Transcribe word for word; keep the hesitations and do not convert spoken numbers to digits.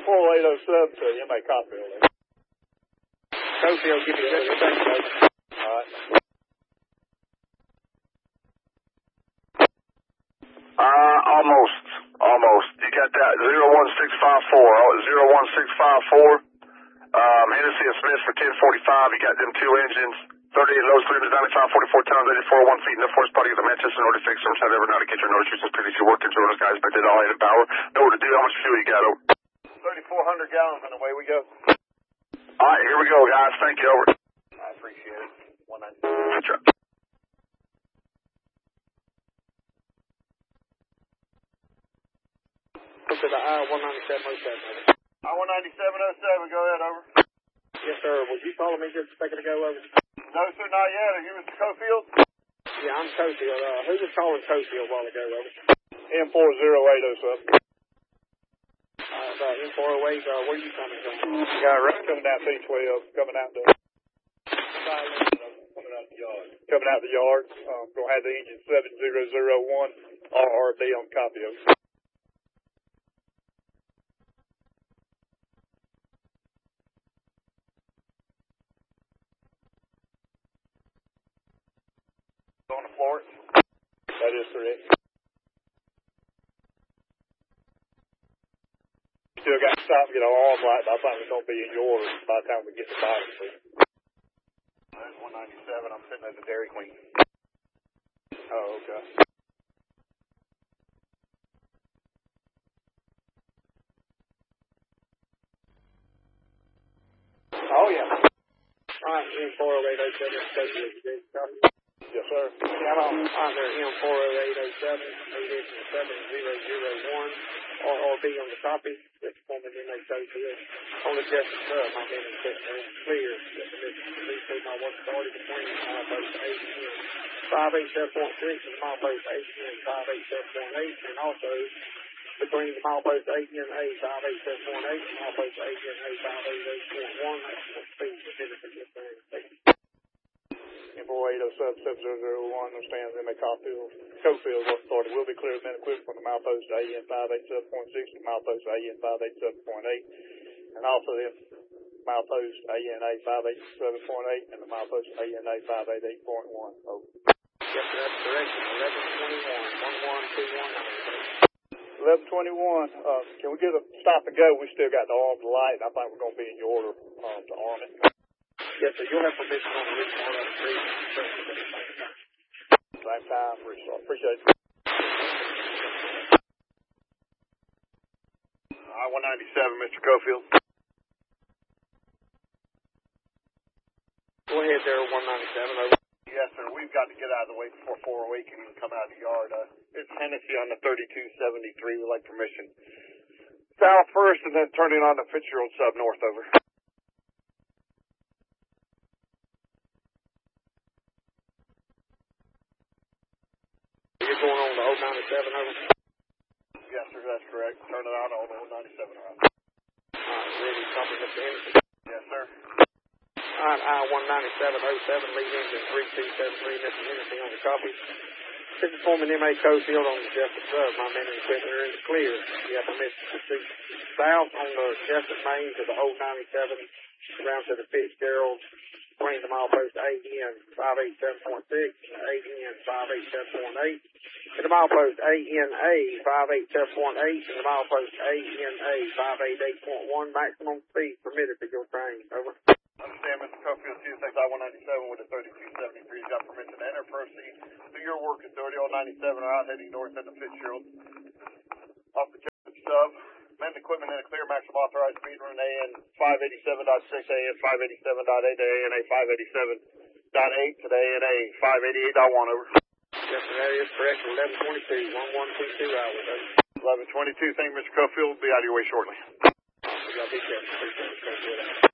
four eight oh seven to you. Make copy of it. Cofield, give me just a second, over. All right. Uh, almost. Almost. You got that zero one six five four. zero one six five four. Um, Hennessy and Smith for ten forty-five. You got them two engines. thirty-eight lows, three ninety-five, forty-four tons, eighty-four, one feet in the force body of the Manchester Nordic fix. I'm sorry, ever not to get your notice since previously work control those guys, but did all eight power. Know what to do. How much fuel you got? Over. thirty-four hundred gallons, and away we go. All right, here we go, guys. Thank you. Over. I appreciate it. one ninety. Good job. Go to the I one ninety-seven oh seven, over. I one ninety-seven oh seven, go ahead, over. Yes, sir. Was you calling me just a second ago, over? No, sir, not yet. Are you Mister Cofield? Yeah, I'm Cofield. Uh, who was calling Cofield a while ago, over? M four oh eight oh seven. Uh, the M four oh eight, uh, where are you coming from? You got a run coming down P twelve, coming out the... Coming out the yard. Coming out the yard. Um, gonna have the engine seven zero zero one R R B on copy of it. On the floor. That is correct. Still got to stop and get our arm light, but I think it's going to be in your order by the time we get to bottom. There's one ninety-seven. I'm sitting at the Dairy Queen. Oh, okay. Oh, yeah. All right, M four oh eight oh seven, Cofield, you did copy? Yes, sir. Yeah, I'm on. All right, there, M four oh eight oh seven, eight engine seven zero zero one, R R B on the copy. This form is in a Cofield. On the just sub, my men is clear. Please see my work started between milepost eight and five eight seven point six and milepost eight and five eight seven point eight, and also between the milepost eight and A five eight seven point eight and milepost eight and A five eight eight point one. That's what speed is in for this thing. M four eight oh seven, seven zero zero one, no stands in my Cofield. Cofield work started will be clear of men equipped from the milepost A N five eight seven point six to milepost A N five eight seven point eight, and also the milepost A N A five eight seven point eight and the milepost A N A five eight eight point one. Over. Yes, sir, that's correct. eleven twenty-one, one one two one. eleven twenty-one, uh, can we get a stop and go? We still got the arm to light, and I think we're going to be in your order um, to arm it. Yes, sir, you'll have permission on the restart of the street. Same time, restart. Appreciate it. I one ninety-seven, Mister Cofield. Go ahead there, one ninety-seven, over. Yes, sir. We've got to get out of the way before four oh eight can come out of the yard. Uh, it's Hennessy on the thirty-two seventy-three. We'd like permission. South first and then turning on the Fitzgerald sub north, over. You're going on the oh ninety-seven, over? Yes, sir. That's correct. Turn it on on the oh ninety-seven, around. All right, ready, copy, Mister Henderson. Yes, sir. All right, I one ninety-seven oh seven, lead engine three two seven three, Mister Hennessy on the copy. This is forming M A Cofield on the Jessup sub. My men and equipment are in the clear. You have permission to proceed south on the Jessup main to the oh ninety-seven, around to the Fitzgerald, between the milepost A N five eight seven point six and A N five eight seven point eight, and the milepost A N A five eight seven point eight, and the milepost A N A five eight eight point one. Maximum speed permitted for your train. Over. Understand, Mister Cofield, C S X I one ninety-seven with a thirty-two seventy-three. You got permission to enter, proceed. Do your work at thirty oh ninety-seven or out heading north into Fitzgerald. Off the Jessup sub. Men equipment in a clear, maximum authorized speed run A N five eighty-seven point six, A N five eighty-seven point eight, A N A five eighty-seven point eight to the A N A five eighty-eight point one, over. Yes, sir, that is correct. eleven twenty-two, one one two two hours, over. eleven twenty-two, thank you, Mister Cofield. We'll be out of your way shortly. You got to be careful. Appreciate it.